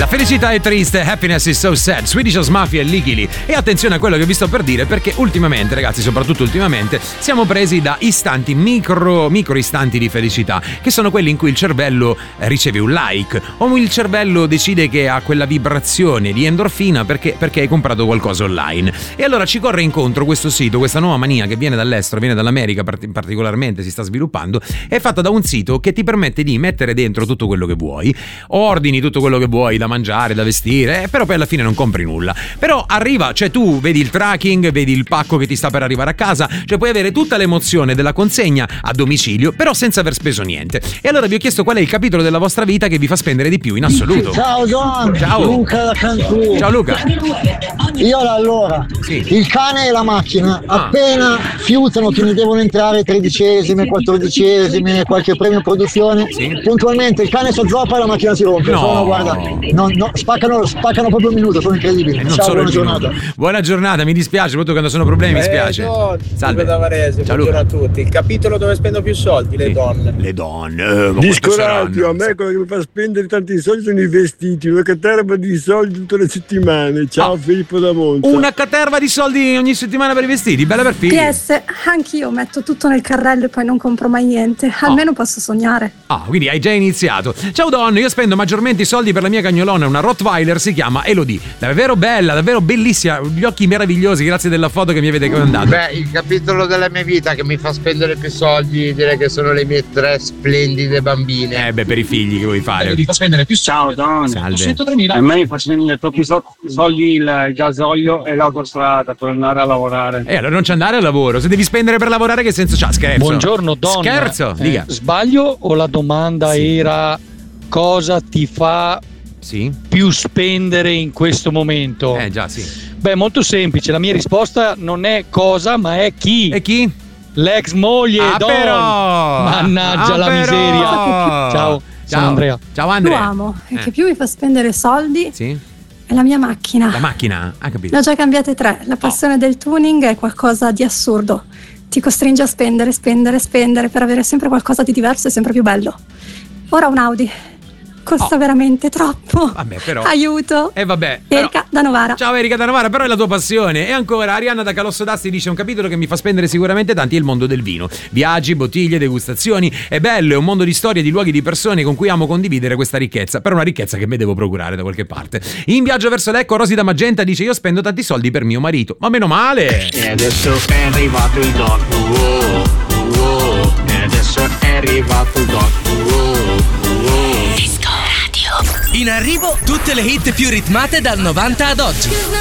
La felicità è triste, happiness is so sad, Swedish House Mafia e Ligili. E attenzione a quello che vi sto per dire, perché ultimamente, ragazzi, soprattutto ultimamente, siamo presi da istanti, micro istanti di felicità, che sono quelli in cui il cervello riceve un like, o il cervello decide che ha quella vibrazione di endorfina perché hai comprato qualcosa online. E allora ci corre incontro questo sito, questa nuova mania che viene dall'estero, viene dall'America particolarmente, si sta sviluppando, è fatta da un sito che ti permette di mettere dentro tutto quello che vuoi, ordini tutto quello che vuoi, da mangiare, da vestire, però poi alla fine non compri nulla. Però arriva, cioè tu vedi il tracking, vedi il pacco che ti sta per arrivare a casa, cioè puoi avere tutta l'emozione della consegna a domicilio, però senza aver speso niente. E allora vi ho chiesto qual è il capitolo della vostra vita che vi fa spendere di più in assoluto. Ciao Don, ciao Luca da Cantù. Ciao Luca. Io allora, sì. Il cane e la macchina appena fiutano che ne devono entrare 13esime, 14esime, qualche premio produzione, sì. Puntualmente il cane si azzoppa e la macchina si rompe. No. Guarda, spaccano proprio un minuto, sono incredibili. Ciao, buona giornata. Buona giornata, mi dispiace, molto quando sono problemi mi spiace. Salve da Varese, buongiorno a tutti. Il capitolo dove spendo più soldi, le donne. Le donne, Disco radio, a me quello che mi fa spendere tanti soldi sono i vestiti, una caterva di soldi tutte le settimane. Ciao Filippo da Monza. Una caterva di soldi ogni settimana per i vestiti, bella per figli. PS, anch'io metto tutto nel carrello e poi non compro mai niente, almeno posso sognare. Quindi hai già iniziato. Ciao Don, io spendo maggiormente i soldi per la mia cagnolona, una Rottweiler, si chiama Elodie. Davvero bella, davvero bellissima, gli occhi meravigliosi, grazie della foto che mi avete mandato. Beh, il capitolo della mia vita che mi fa spendere più soldi, direi che sono le mie 3 splendide bambine. Per i figli che vuoi fare? Mi fa spendere più soldi. Ciao Don, 103.000. A me mi fa spendere troppi soldi il gasolio e l'autostrada per andare a lavorare. Allora non c'è andare al lavoro, se devi spendere per lavorare che senso c'ha? Scherzo. Buongiorno Don. Scherzo, dica. Sbaglio o la domanda era cosa ti fa più spendere in questo momento? Già sì. Beh, molto semplice, la mia risposta non è cosa ma è chi. E chi? L'ex moglie Don. Però. Mannaggia la miseria. Ciao. Sono Andrea. Ciao Andrea. L'uomo che più mi fa spendere soldi è la mia macchina. La macchina? Capito. Ne ho già cambiate 3. La passione del tuning è qualcosa di assurdo. Ti costringe a spendere per avere sempre qualcosa di diverso e sempre più bello. Ora un Audi. Costa veramente troppo. Vabbè, però. Aiuto. Vabbè. Erika da Novara. Ciao Erika da Novara, però è la tua passione. E ancora Arianna da Calosso d'Asti dice: un capitolo che mi fa spendere sicuramente tanti è il mondo del vino. Viaggi, bottiglie, degustazioni. È bello, è un mondo di storie, di luoghi, di persone con cui amo condividere questa ricchezza. Però una ricchezza che me devo procurare da qualche parte. In viaggio verso Lecco, Rosi da Magenta dice: io spendo tanti soldi per mio marito. Ma meno male. E adesso è arrivato il Don. E adesso è arrivato il Don. In arrivo tutte le hit più ritmate dal 90 ad oggi.